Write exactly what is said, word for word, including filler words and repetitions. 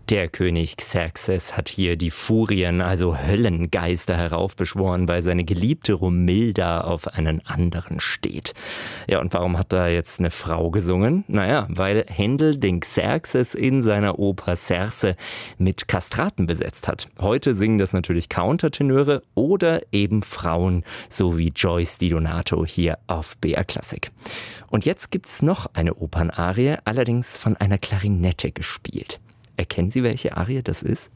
Der König Xerxes hat hier die Furien, also Höllengeister, heraufbeschworen, weil seine geliebte Romilda auf einen anderen steht. Ja, und warum hat da jetzt eine Frau gesungen? Naja, weil Händel den Xerxes in seiner Oper Circe mit Kastraten besetzt hat. Heute singen das natürlich Countertenöre oder eben Frauen, so wie Joyce Di Donato hier auf B R Klassik. Und jetzt gibt's noch eine Opernarie, allerdings von einer Klarinette gespielt. Erkennen Sie, welche Arie das ist?